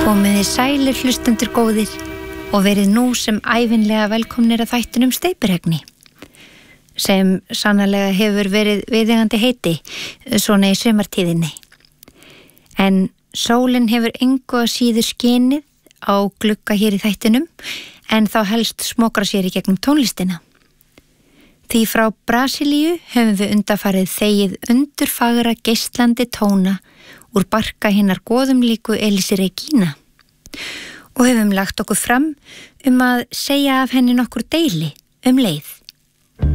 Komiði sælir hlustendur góðir og verið nú sem ævinlega velkomnir að þættinum Steypirhegni, sem sannarlega hefur verið viðeigandi heiti svona í sumartíðinni. En sólin hefur engu að síður skinið á glugga hér í þættinum, en þá helst smokra sér í gegnum tónlistina. Því frá Brasilíu höfum við undanfarið þegið undurfagra geislandi tóna úr barka hinnar goðumlíku Elísi Regína og höfum lagt okkur fram að segja af henni nokkur deili leið.